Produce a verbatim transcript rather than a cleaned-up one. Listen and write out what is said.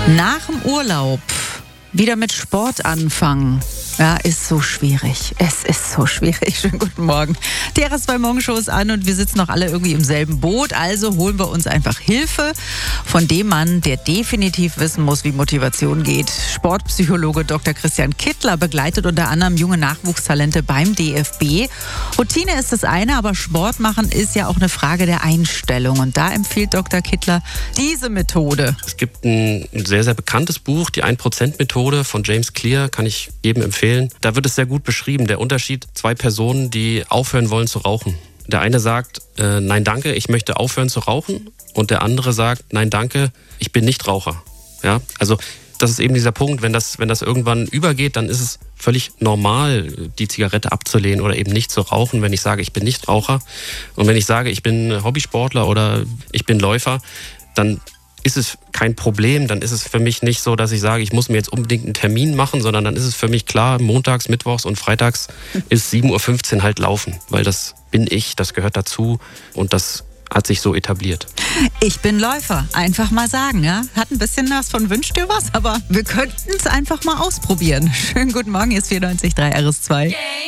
Nach dem Urlaub wieder mit Sport anfangen. Ja, ist so schwierig. Es ist so schwierig. Schönen guten Morgen. Die R S zwei Morgenshow ist an und wir sitzen noch alle irgendwie im selben Boot. Also holen wir uns einfach Hilfe von dem Mann, der definitiv wissen muss, wie Motivation geht. Sportpsychologe Doktor Christian Kittler begleitet unter anderem junge Nachwuchstalente beim D F B. Routine ist das eine, aber Sport machen ist ja auch eine Frage der Einstellung. Und da empfiehlt Doktor Kittler diese Methode. Es gibt ein sehr, sehr bekanntes Buch, die ein Prozent Methode von James Clear, kann ich jedem empfehlen. Da wird es sehr gut beschrieben, der Unterschied zwei Personen, die aufhören wollen zu rauchen. Der eine sagt, äh, nein danke, ich möchte aufhören zu rauchen. Und der andere sagt, nein danke, ich bin nicht Raucher. Ja, also das ist eben dieser Punkt, wenn das, wenn das irgendwann übergeht, dann ist es völlig normal, die Zigarette abzulehnen oder eben nicht zu rauchen, wenn ich sage, ich bin nicht Raucher. Und wenn ich sage, ich bin Hobbysportler oder ich bin Läufer, dann ist es kein Problem, dann ist es für mich nicht so, dass ich sage, ich muss mir jetzt unbedingt einen Termin machen, sondern dann ist es für mich klar, montags, mittwochs und freitags ist sieben Uhr fünfzehn halt laufen, weil das bin ich, das gehört dazu und das hat sich so etabliert. Ich bin Läufer, einfach mal sagen, ja. Hat ein bisschen was von Wünsch dir was, aber wir könnten es einfach mal ausprobieren. Schönen guten Morgen, hier ist vierundneunzig Komma drei R S zwei.